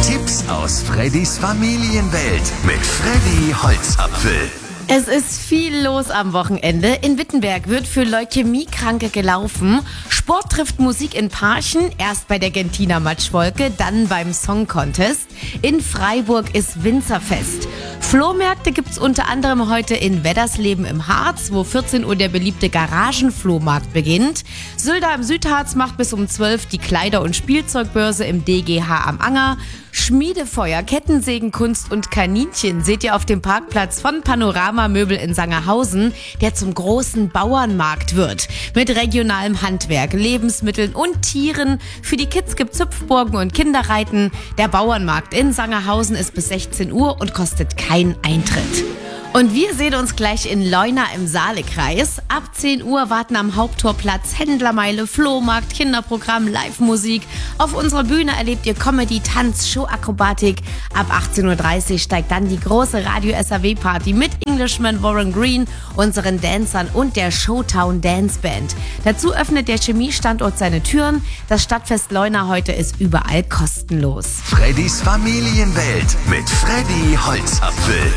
Tipps aus Freddys Familienwelt mit Freddy Holzapfel. Es ist viel los am Wochenende. In Wittenberg wird für Leukämiekranke gelaufen. Sport trifft Musik in Parchen. Erst bei der Gentiner Matschwolke, dann beim Song Contest. In Freiburg ist Winzerfest. Flohmärkte gibt's unter anderem heute in Weddersleben im Harz, wo 14 Uhr der beliebte Garagenflohmarkt beginnt. Sülda im Südharz macht bis um 12 die Kleider- und Spielzeugbörse im DGH am Anger. Schmiedefeuer, Kettensägen, Kunst und Kaninchen seht ihr auf dem Parkplatz von Panorama Möbel in Sangerhausen, der zum großen Bauernmarkt wird. Mit regionalem Handwerk, Lebensmitteln und Tieren. Für die Kids gibt's Hüpfburgen und Kinderreiten. Der Bauernmarkt in Sangerhausen ist bis 16 Uhr und kostet keinen Eintritt. Und wir sehen uns gleich in Leuna im Saalekreis. Ab 10 Uhr warten am Haupttorplatz Händlermeile, Flohmarkt, Kinderprogramm, Live-Musik. Auf unserer Bühne erlebt ihr Comedy, Tanz, Show-Akrobatik. Ab 18.30 Uhr steigt dann die große Radio-SAW-Party mit Englishman Warren Green, unseren Dancern und der Showtown Dance Band. Dazu öffnet der Chemiestandort seine Türen. Das Stadtfest Leuna heute ist überall kostenlos. Freddys Familienwelt mit Freddy Holzapfel.